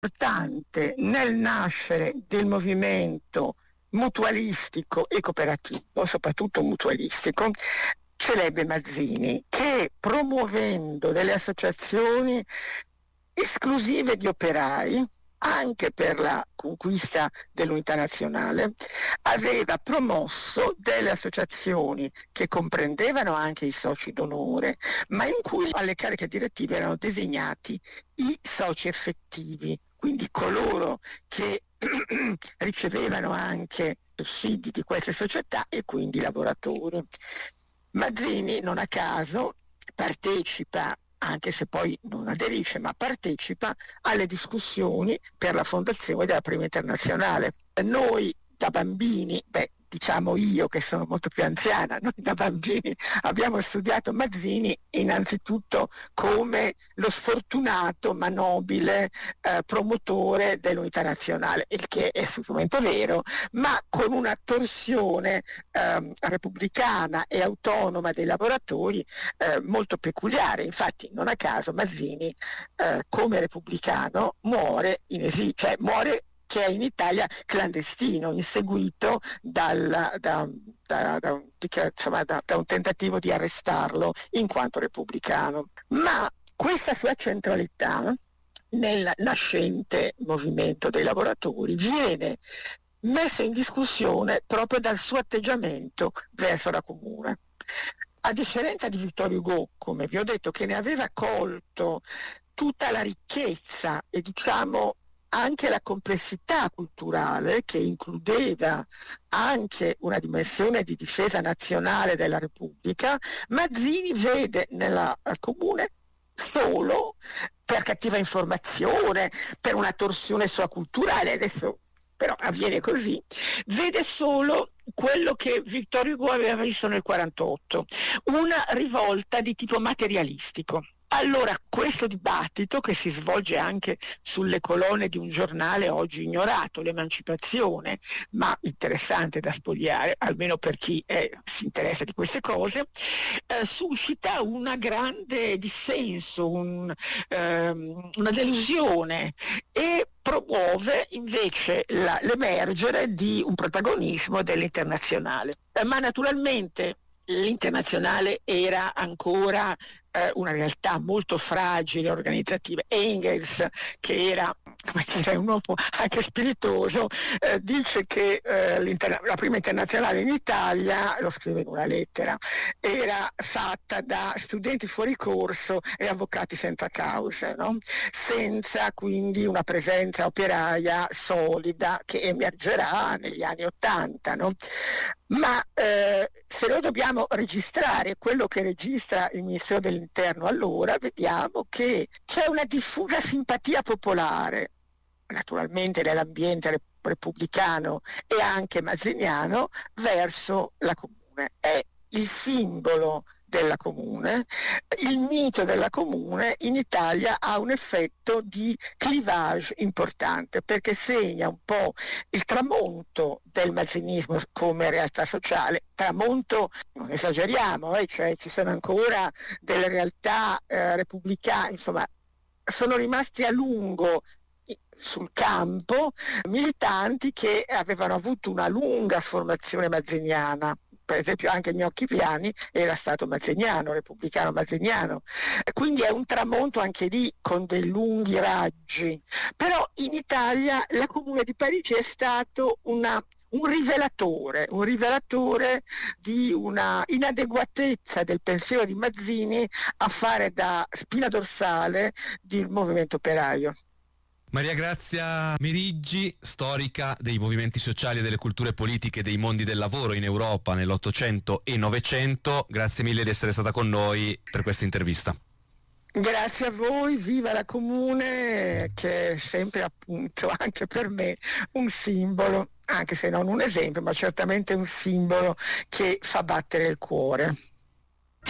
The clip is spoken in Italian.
importante nel nascere del movimento mutualistico e cooperativo, soprattutto mutualistico, c'è Mazzini, che promuovendo delle associazioni esclusive di operai, anche per la conquista dell'unità nazionale, aveva promosso delle associazioni che comprendevano anche i soci d'onore, ma in cui alle cariche direttive erano designati i soci effettivi, quindi coloro che ricevevano anche sussidi di queste società e quindi i lavoratori. Mazzini, non a caso, partecipa, anche se poi non aderisce, ma partecipa alle discussioni per la fondazione della Prima Internazionale. Noi da bambini, diciamo io che sono molto più anziana, noi da bambini abbiamo studiato Mazzini innanzitutto come lo sfortunato ma nobile promotore dell'unità nazionale, il che è sicuramente vero, ma con una torsione repubblicana e autonoma dei lavoratori molto peculiare. Infatti non a caso Mazzini come repubblicano muore in esilio, cioè muore che è in Italia clandestino, inseguito da un tentativo di arrestarlo in quanto repubblicano. Ma questa sua centralità nel nascente movimento dei lavoratori viene messa in discussione proprio dal suo atteggiamento verso la comune. A differenza di Victor Hugo, come vi ho detto, che ne aveva colto tutta la ricchezza e diciamo anche la complessità culturale, che includeva anche una dimensione di difesa nazionale della Repubblica, Mazzini vede nella comune solo per cattiva informazione, per una torsione sua culturale, adesso però avviene così, vede solo quello che Victor Hugo aveva visto nel 1948, una rivolta di tipo materialistico. Allora, questo dibattito, che si svolge anche sulle colonne di un giornale oggi ignorato, l'Emancipazione, ma interessante da spogliare, almeno per chi si interessa di queste cose, suscita una grande dissenso, una delusione, e promuove invece l'emergere di un protagonismo dell'internazionale. Ma naturalmente l'internazionale era ancora una realtà molto fragile organizzativa. Engels, che era, come dire, un uomo anche spiritoso, dice che la prima internazionale in Italia, lo scrive in una lettera, era fatta da studenti fuori corso e avvocati senza cause, no? Senza quindi una presenza operaia solida che emergerà negli anni '80, no? Ma se noi dobbiamo registrare quello che registra il Ministero dell'Interno, allora vediamo che c'è una diffusa simpatia popolare, naturalmente nell'ambiente repubblicano e anche mazziniano, verso la comune. È il simbolo della comune. Il mito della comune in Italia ha un effetto di clivage importante, perché segna un po' il tramonto del mazzinismo come realtà sociale. Tramonto, non esageriamo, cioè ci sono ancora delle realtà repubblicane, insomma, sono rimasti a lungo sul campo militanti che avevano avuto una lunga formazione mazziniana. Per esempio anche Gnocchi Piani era stato mazziniano, repubblicano mazziniano, quindi è un tramonto anche lì con dei lunghi raggi. Però in Italia la Comune di Parigi è stato un rivelatore di una inadeguatezza del pensiero di Mazzini a fare da spina dorsale del movimento operaio. Maria Grazia Meriggi, storica dei movimenti sociali e delle culture politiche dei mondi del lavoro in Europa nell'Ottocento e Novecento, grazie mille di essere stata con noi per questa intervista. Grazie a voi, viva la Comune, che è sempre appunto anche per me un simbolo, anche se non un esempio, ma certamente un simbolo che fa battere il cuore.